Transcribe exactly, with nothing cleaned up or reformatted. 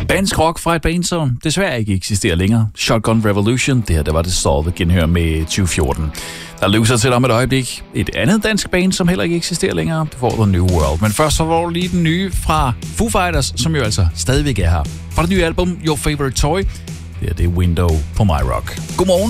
Dansk rock fra et band, som desværre ikke eksisterer længere. Shotgun Revolution, det her det var det sårede genhør med tyve fjorten. Der løser til om et øjeblik et andet dansk band, som heller ikke eksisterer længere. Det får The New World. Men først så får du lige den nye fra Foo Fighters, som jo altså stadigvæk er her. Fra det nye album Your Favorite Toy, det er det Window på My Rock. Godmorgen.